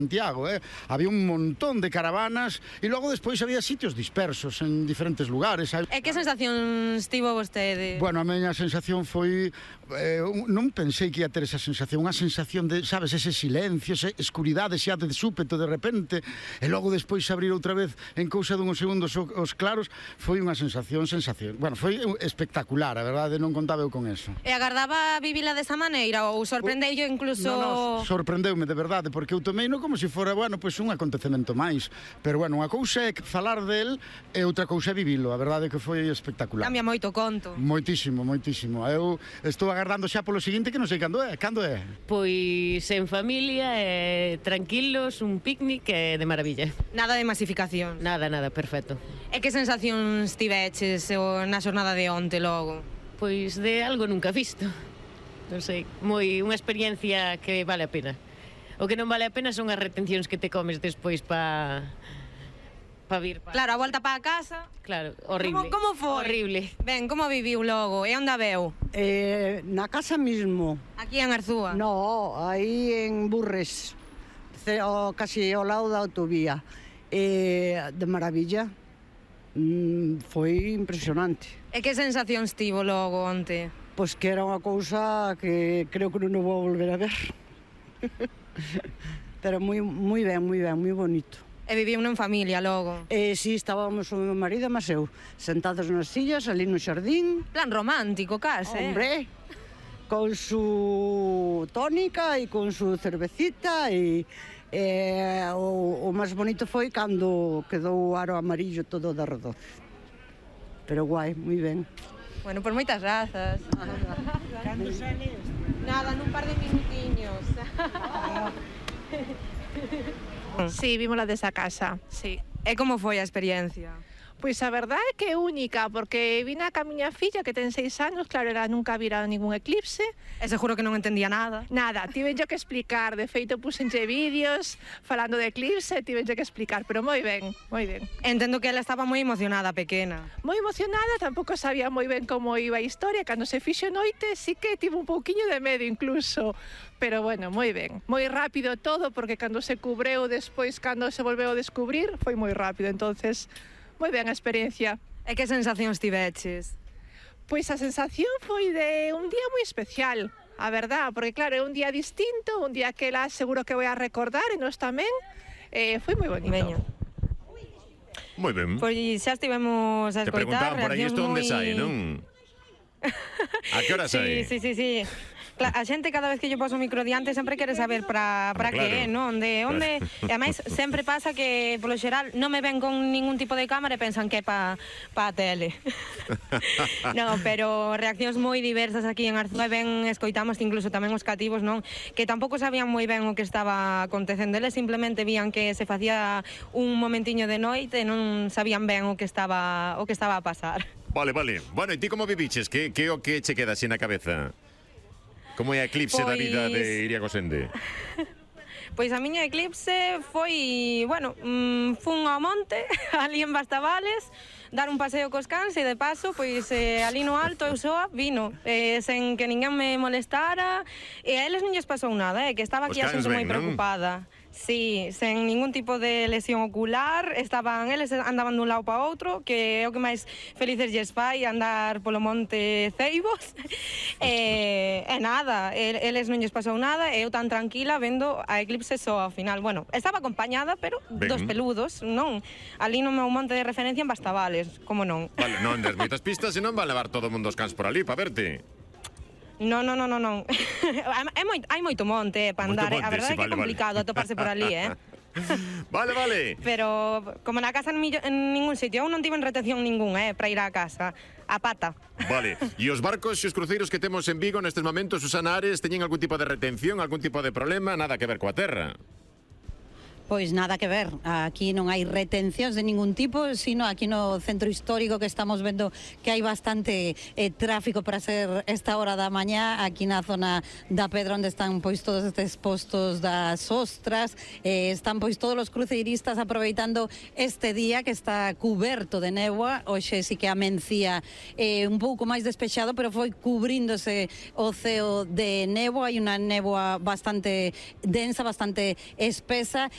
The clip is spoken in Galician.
Santiago, había un montón de caravanas e logo despois había sitios dispersos en diferentes lugares. E que sensacións tivo vostede? Bueno, a miña sensación foi non pensei que ia ter esa sensación, unha sensación de, sabes, ese silencio, esa escuridade xa de súpeto de repente, e logo despois abrir outra vez en cousa dunhos segundos os claros, foi unha sensación. Bueno, foi espectacular, a verdade, non contaba eu con eso. E agardaba vivila desa maneira ou sorprendeu incluso? Non, sorprendeume de verdade, porque eu tomeino como se fora, bueno, pois un acontecemento máis. Pero, bueno, unha cousa é falar del e outra cousa é vivilo. A verdade é que foi espectacular. Cambia moito o conto. Moitísimo, moitísimo. Eu estou agardando xa polo seguinte que non sei cando é. Cando é? Pois en familia, tranquilos, un picnic de maravilla. Nada de masificación? Nada, perfecto. E que sensacións tiveches na xornada de onte logo? Pois de algo nunca visto. Non sei, unha experiencia que vale a pena. O que non vale a pena son as retencións que te comes despois pa vir. Claro, a volta para casa. Claro, horrible. Como foi? Horrible. Ben, como viviu logo? E onde a veu? Na casa mismo. Aquí en Arzúa? No, aí en Burres, casi ao lado da autovía. De maravilla. Foi impresionante. E que sensacións tivo logo onte? Pois que era unha cousa que creo que non vou volver a ver. Pero moi ben, moi bonito. E viviu en familia logo? Si, estábamos o meu marido e eu sentados nas sillas, ali no xardín. Plan romántico, case. Hombre, con su tónica e con su cervecita e o máis bonito foi cando quedou o aro amarillo todo de redor. Pero guai, moi ben. Bueno, por moitas grazas. Cando sales? Nada, nun par de minutiños. Sí, vimos la desa casa, sí. E como foi a experiencia? Pois a verdade é que é única, porque vina ca miña filla que ten 6 anos, claro, ela nunca vira ningún eclipse. E seguro que non entendía nada. Nada, tiven yo que explicar, de feito puxenlle vídeos falando de eclipse, tiven yo que explicar, pero moi ben, moi ben. Entendo que ela estaba moi emocionada, pequena. Moi emocionada, tampouco sabía moi ben como iba a historia, cando se fixo noite sí que tive un pouquiño de medo incluso, pero bueno, moi ben, moi rápido todo, porque cando se cubreu despois, cando se volveu a descubrir, foi moi rápido, entonces moi ben a experiencia. E que sensacións tiveches? Pois a sensación foi de un día moi especial, a verdad, porque claro, é un día distinto, un día que ela seguro que vai a recordar e nós tamén, foi moi bonito. Veño. Moi ben. Pois xa estivemos a escoitar. Te preguntaban por aí isto onde sai, non? A que hora sai? Sí. A xente cada vez que yo paso o micro diante sempre quere saber para que é, non? Onde. E ademais sempre pasa que polo xeral non me ven con ningún tipo de cámara e pensan que é pa a tele. No, pero reaccións moi diversas aquí en Arzúa, ben escoitamos incluso tamén os cativos, non? Que tampouco sabían moi ben o que estaba acontecendo, eles simplemente vían que se facía un momentiño de noite e non sabían ben o que estaba a pasar. Vale. Bueno, e ti como viviches? Que o que che queda así na cabeza? Como é a eclipse da vida de Iria Gosende? Pois a miña eclipse foi, bueno, fun ao monte, ali en Bastavales, dar un paseo cos cans e de paso, pois ali no alto eu soa vino, sen que ninguén me molestara, e a eles non lles pasou nada, que estaba aquí a xente moi preocupada. Sí, sen ningún tipo de lesión ocular, eles andaban dun lado para outro, que é o que máis felices lles fai, andar polo monte Ceibos, e nada, eles non lles pasou nada, e eu tan tranquila vendo a eclipse só ao final. Bueno, estaba acompañada, pero dos peludos, non? Ali no meu monte de referencia en Bastavales, como non? Vale, non des moitas pistas e non van levar todo o mundo os cans por ali para verte. Non. Hai moito monte para andar, a verdade é que é complicado atoparse por ali, Vale. Pero como na casa en ningún sitio, eu non tiven retención ningún, para ir á casa, a pata. Vale, e os barcos e os cruceiros que temos en Vigo nestes momentos, Susana Ares, teñen algún tipo de retención, algún tipo de problema, nada que ver coa terra? Pois nada que ver, aquí non hai retencións de ningún tipo, sino aquí no centro histórico que estamos vendo que hai bastante tráfico para ser esta hora da mañá, aquí na zona da Pedra onde están pois todos estes postos das ostras, están pois todos os cruceiristas aproveitando este día que está cuberto de néboa, hoxe sí que amencía un pouco máis despexado, pero foi cubríndose o ceo de néboa, hai unha néboa bastante densa, bastante espesa,